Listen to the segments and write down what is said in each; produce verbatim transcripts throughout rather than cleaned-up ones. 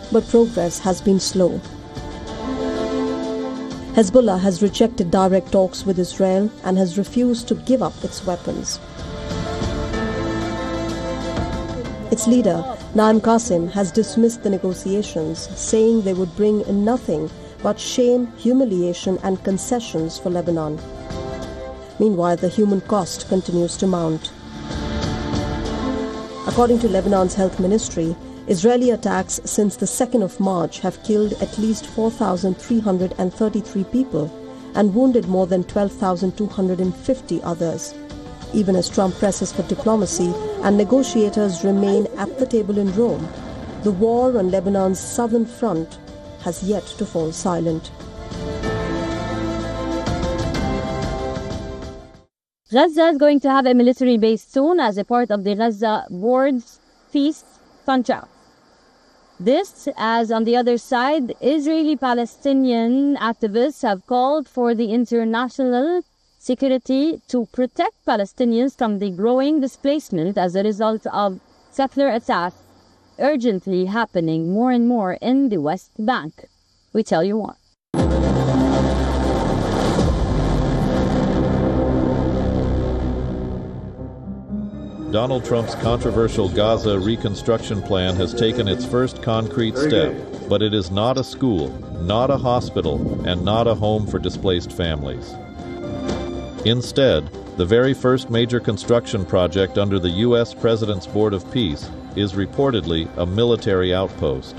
but progress has been slow. Hezbollah has rejected direct talks with Israel and has refused to give up its weapons. Its leader, Naim Qasim, has dismissed the negotiations, saying they would bring nothing but shame, humiliation and concessions for Lebanon. Meanwhile, the human cost continues to mount. According to Lebanon's health ministry, Israeli attacks since the second of March have killed at least four thousand three hundred thirty-three people and wounded more than twelve thousand two hundred fifty others. Even as Trump presses for diplomacy and negotiators remain at the table in Rome, the war on Lebanon's southern front has yet to fall silent. Gaza is going to have a military base soon as a part of the Gaza Board's peace contract. This, as on the other side, Israeli-Palestinian activists have called for the international security to protect Palestinians from the growing displacement as a result of settler attacks urgently happening more and more in the West Bank. We tell you more. Donald Trump's controversial Gaza reconstruction plan has taken its first concrete step, but it is not a school, not a hospital, and not a home for displaced families. Instead, the very first major construction project under the U S President's Board of Peace is reportedly a military outpost.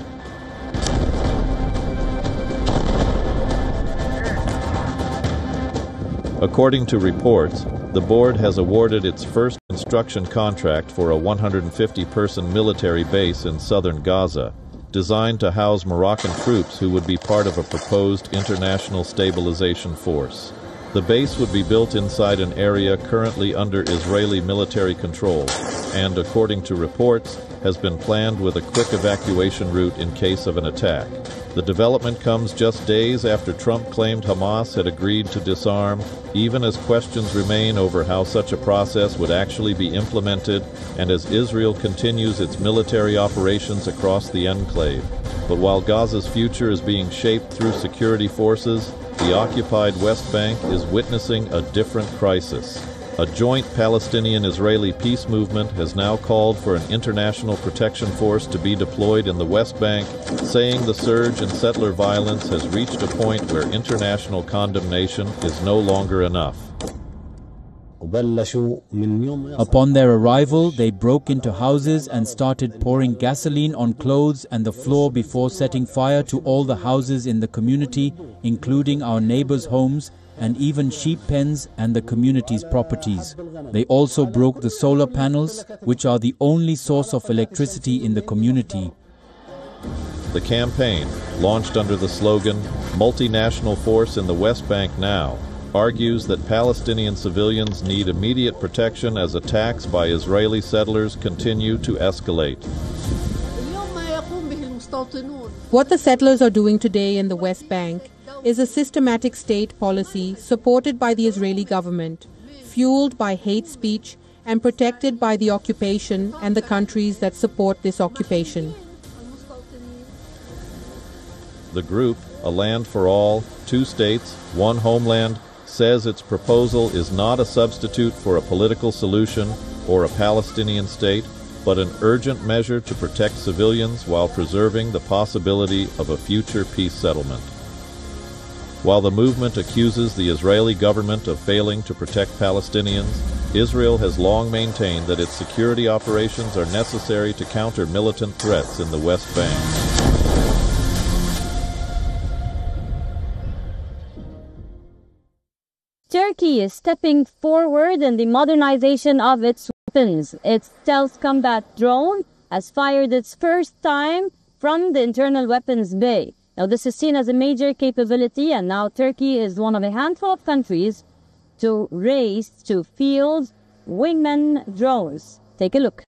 According to reports, the board has awarded its first construction contract for a one hundred fifty person military base in southern Gaza, designed to house Moroccan troops who would be part of a proposed international stabilization force. The base would be built inside an area currently under Israeli military control, and according to reports, has been planned with a quick evacuation route in case of an attack. The development comes just days after Trump claimed Hamas had agreed to disarm, even as questions remain over how such a process would actually be implemented, and as Israel continues its military operations across the enclave. But while Gaza's future is being shaped through security forces, the occupied West Bank is witnessing a different crisis. A joint Palestinian-Israeli peace movement has now called for an international protection force to be deployed in the West Bank, saying the surge in settler violence has reached a point where international condemnation is no longer enough. Upon their arrival, they broke into houses and started pouring gasoline on clothes and the floor before setting fire to all the houses in the community, including our neighbors' homes, and even sheep pens and the community's properties. They also broke the solar panels, which are the only source of electricity in the community. The campaign, launched under the slogan, Multinational Force in the West Bank Now, argues that Palestinian civilians need immediate protection as attacks by Israeli settlers continue to escalate. What the settlers are doing today in the West Bank is a systematic state policy supported by the Israeli government, fueled by hate speech and protected by the occupation and the countries that support this occupation. The group, A Land for All, Two States, One Homeland, says its proposal is not a substitute for a political solution or a Palestinian state, but an urgent measure to protect civilians while preserving the possibility of a future peace settlement. While the movement accuses the Israeli government of failing to protect Palestinians, Israel has long maintained that its security operations are necessary to counter militant threats in the West Bank. Turkey is stepping forward in the modernization of its weapons. Its stealth combat drone has fired its first time from the internal weapons bay. Now, this is seen as a major capability, and now Turkey is one of a handful of countries to race to field wingman drones. Take a look.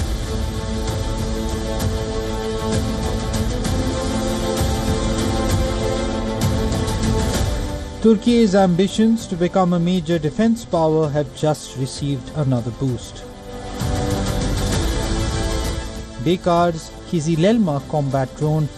Turkey's ambitions to become a major defense power have just received another boost. Bakar's Kizilelma combat drone